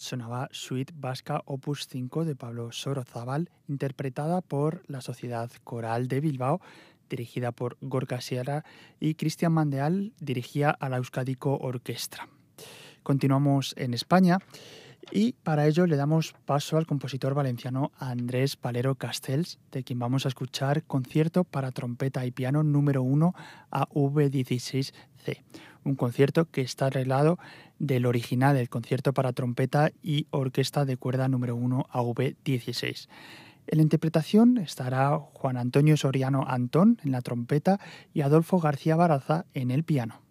sonaba Suite Vasca Opus 5 de Pablo Sorozábal, interpretada por la Sociedad Coral de Bilbao, dirigida por Gorka Sierra, y Cristian Mandeal dirigía a la Euskadiko Orquestra. Continuamos en España y para ello le damos paso al compositor valenciano Andrés Palero Castells, de quien vamos a escuchar Concierto para trompeta y piano número 1 AV16C, un concierto que está arreglado del original, el concierto para trompeta y orquesta de cuerda número 1 AV16. En la interpretación estará Juan Antonio Soriano Antón en la trompeta y Adolfo García Baraza en el piano.